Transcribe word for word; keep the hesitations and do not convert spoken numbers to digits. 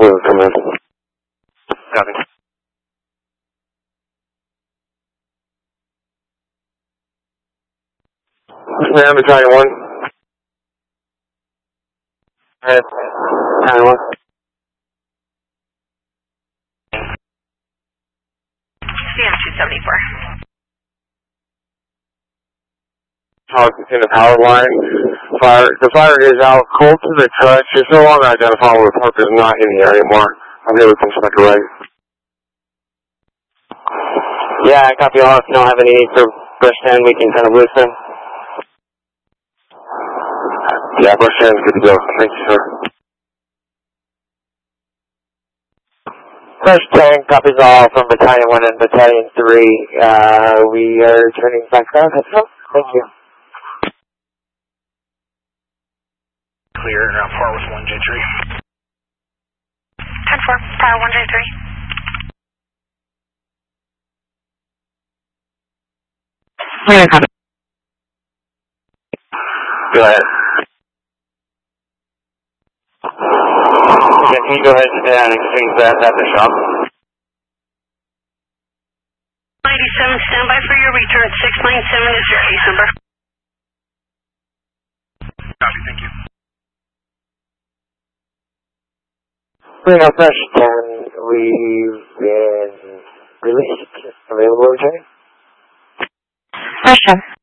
Blue, come in. Copy. Man, Battalion one. Head. Battalion one. C M two seventy-four. Talking to the power line. Fire, the fire is out cold to the touch. It's no longer identifiable. The park is not in the area anymore. I'm here with Inspector Wright. Yeah, I copy all. If you don't have any need for brush ten, we can kind of loosen. Yeah, brush ten is good to go. Thank you, sir. Brush ten copies all from Battalion one and Battalion three. Uh, we are turning back on. Thank you. Clear, uh, four with one J three. ten four, Tower one J three. Yeah, copy. Go ahead. Okay, can you go ahead and exchange that at the shop? ninety-seven, stand by for your return. six nine seven is your case number. Copy, thank you. We're now Brush ten. We've been released. Available, Jay? Brush ten.